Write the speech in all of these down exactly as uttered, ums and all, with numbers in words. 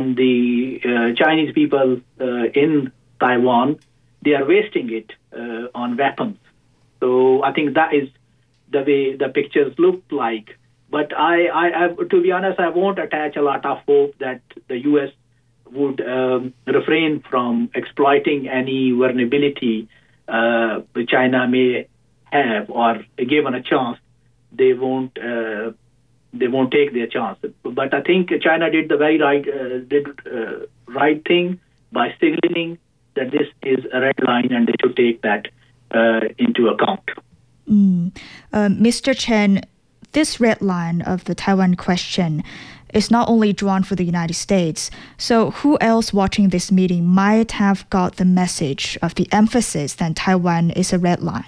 and the uh, Chinese people uh, in Taiwan, they are wasting it uh, on weapons. So I think that is the way the pictures look like. But I, I, I, to be honest, I won't attach a lot of hope that the U S would um, refrain from exploiting any vulnerability uh, China may have, or given a chance, they won't uh, they won't take their chance. But I think China did the very right uh, did uh, right thing by signaling that this is a red line and they should take that uh, into account. Mm. Uh, Mister Chen, this red line of the Taiwan question is not only drawn for the United States. So who else watching this meeting might have got the message of the emphasis that Taiwan is a red line?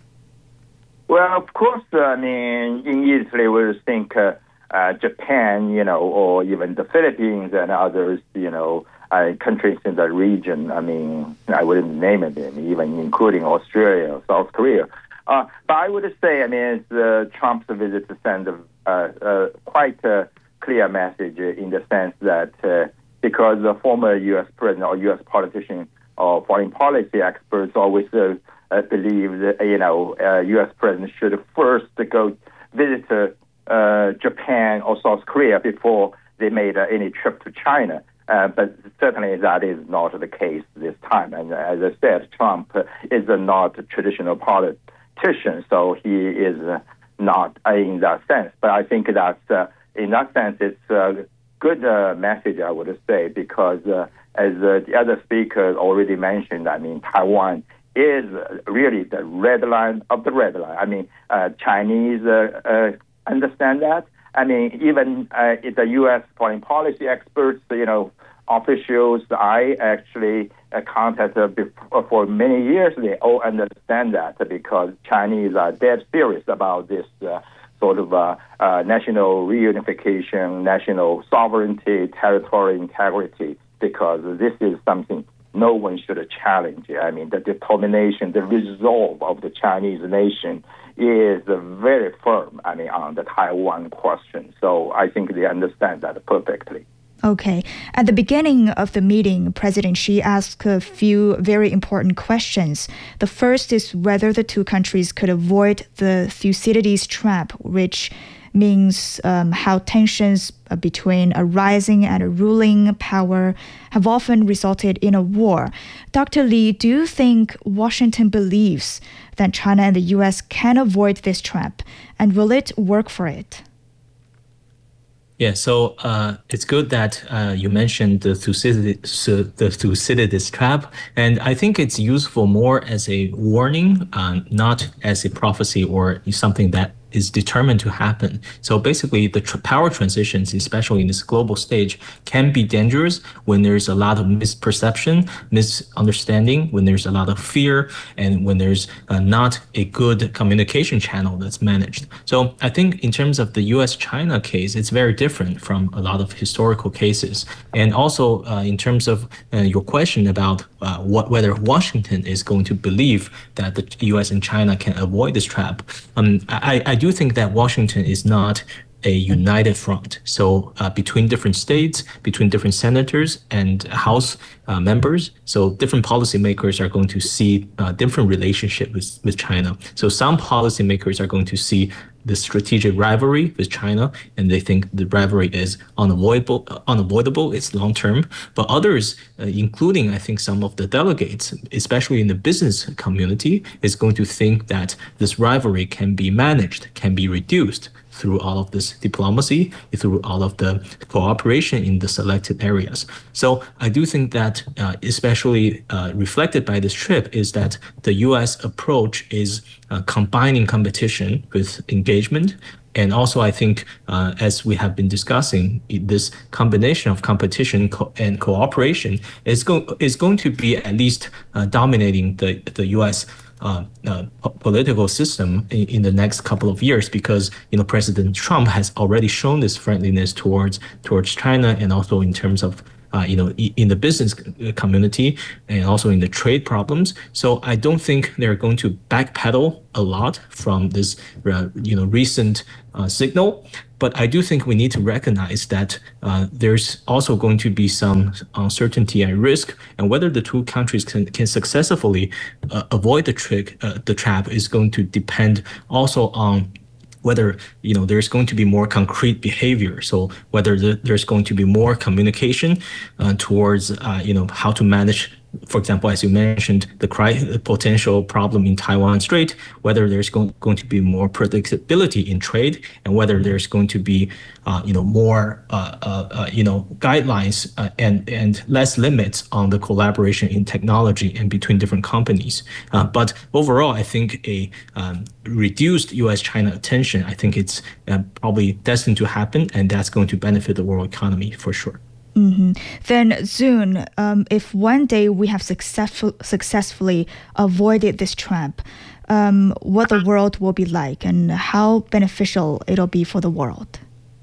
Well, of course, uh, I mean, immediately we would think uh, uh, Japan, you know, or even the Philippines and others, you know, uh, countries in the region. I mean, I wouldn't name it, even including Australia, South Korea. Uh, but I would say, I mean, it's, uh, Trump's visit to send a, uh, uh, quite a clear message in the sense that uh, because the former U S president or U S politician or foreign policy experts always uh, uh, believe that, you know, uh, U S president should first go visit uh, Japan or South Korea before they made uh, any trip to China. Uh, but certainly that is not the case this time. And as I said, Trump is not a traditional politician, so he is not uh, in that sense. But I think that's uh, in that sense, it's a good uh, message, I would say, because uh, as uh, the other speaker already mentioned, I mean, Taiwan is really the red line of the red line. I mean, uh, Chinese uh, uh, understand that. I mean, even uh, the U S foreign policy experts, you know, officials I actually uh, contacted before, for many years, they all understand that because Chinese are dead serious about this uh, sort of uh, uh, national reunification, national sovereignty, territorial integrity, because this is something no one should challenge. I mean, the determination, the resolve of the Chinese nation is very firm, I mean, on the Taiwan question. So I think they understand that perfectly. Okay. At the beginning of the meeting, President Xi asked a few very important questions. The first is whether the two countries could avoid the Thucydides trap, which means um, how tensions between a rising and a ruling power have often resulted in a war. Doctor Li, do you think Washington believes that China and the U S can avoid this trap, and will it work for it? Yeah, so uh, it's good that uh, you mentioned the Thucydides, uh, the Thucydides trap, and I think it's useful more as a warning, uh, not as a prophecy or something that is determined to happen. So basically, the tr- power transitions, especially in this global stage, can be dangerous when there's a lot of misperception, misunderstanding, when there's a lot of fear, and when there's uh, not a good communication channel that's managed. So I think in terms of the U S China case, it's very different from a lot of historical cases. And also uh, in terms of uh, your question about uh, what whether Washington is going to believe that the U S and China can avoid this trap, um, I, I do think that Washington is not a united front. So uh, between different states, between different senators and House uh, members, so different policymakers are going to see a different relationship with, with China. So some policymakers are going to see the strategic rivalry with China, and they think the rivalry is unavoidable, unavoidable, it's long-term. But others, uh, including, I think, some of the delegates, especially in the business community, is going to think that this rivalry can be managed, can be reduced through all of this diplomacy, through all of the cooperation in the selected areas. So I do think that, uh, especially uh, reflected by this trip, is that the U S approach is uh, combining competition with engagement. And also, I think, uh, as we have been discussing, this combination of competition co- and cooperation is, go- is going to be at least uh, dominating the, the U S Uh, uh, political system in, in the next couple of years, because you know President Trump has already shown this friendliness towards towards China, and also in terms of uh, you know, in the business community and also in the trade problems. So I don't think they're going to backpedal a lot from this, uh, you know, recent uh, signal. But I do think we need to recognize that uh, there's also going to be some uncertainty and risk, and whether the two countries can, can successfully uh, avoid the trick, uh, the trap is going to depend also on whether, you know, there's going to be more concrete behavior. So whether the, there's going to be more communication uh, towards, uh, you know, how to manage, for example, as you mentioned, the, cri- the potential problem in Taiwan Strait, whether there's go- going to be more predictability in trade, and whether there's going to be, uh, you know, more, uh, uh, uh, you know, guidelines uh, and and less limits on the collaboration in technology and between different companies. Uh, but overall, I think a um, reduced U S China attention, I think it's uh, probably destined to happen, and that's going to benefit the world economy for sure. Mm-hmm. Then, Zun, um, if one day we have successful, successfully avoided this trap, um, what the world will be like and how beneficial it'll be for the world?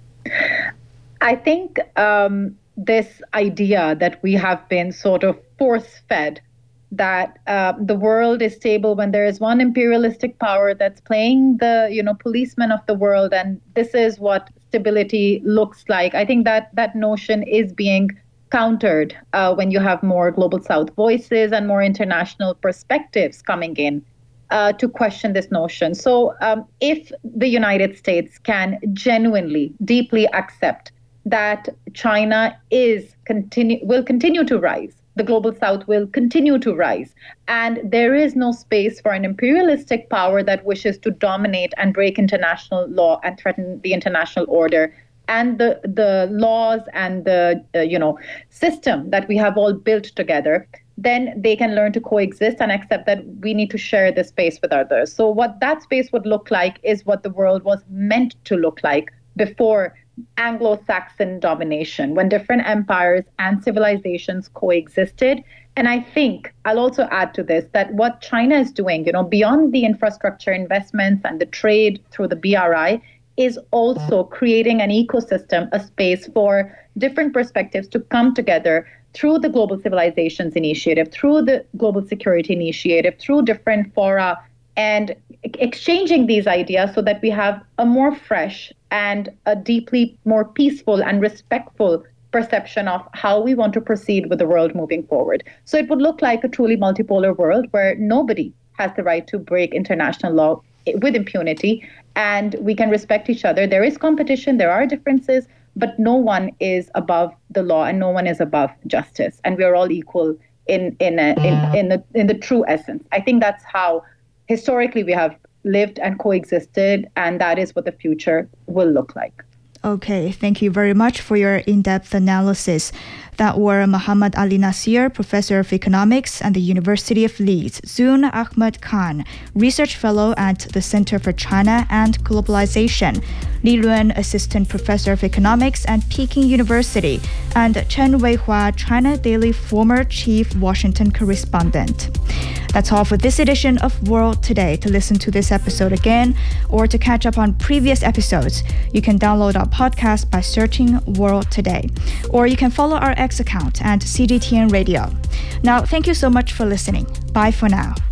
I think um, this idea that we have been sort of force-fed that uh, the world is stable when there is one imperialistic power that's playing the, you know, policeman of the world, and this is what stability looks like. I think that that notion is being countered uh, when you have more global South voices and more international perspectives coming in uh, to question this notion. So um, if the United States can genuinely, deeply accept that China is continue will continue to rise, the global South will continue to rise, and there is no space for an imperialistic power that wishes to dominate and break international law and threaten the international order and the the laws and the uh, you know system that we have all built together, then they can learn to coexist and accept that we need to share this space with others. So what that space would look like is what the world was meant to look like before Anglo-Saxon domination, when different empires and civilizations coexisted. And I think I'll also add to this that what China is doing, you know, beyond the infrastructure investments and the trade through the B R I, is also creating an ecosystem, a space for different perspectives to come together through the Global Civilizations Initiative, through the Global Security Initiative, through different fora, and exchanging these ideas so that we have a more fresh and a deeply more peaceful and respectful perception of how we want to proceed with the world moving forward. So it would look like a truly multipolar world where nobody has the right to break international law with impunity, and we can respect each other. There is competition, there are differences, but no one is above the law and no one is above justice, and we are all equal in in a, in in the in the true essence. I think that's how historically we have lived and coexisted, and that is what the future will look like. Okay, thank you very much for your in-depth analysis. That were Muhammad Ali Nasir, Professor of Economics at the University of Leeds, Zun Ahmed Khan, Research Fellow at the Center for China and Globalization, Li Luan, Assistant Professor of Economics at Peking University, and Chen Weihua, China Daily former Chief Washington Correspondent. That's all for this edition of World Today. To listen to this episode again or to catch up on previous episodes, you can download our podcast by searching World Today, or you can follow our X account at C G T N Radio. Now, thank you so much for listening. Bye for now.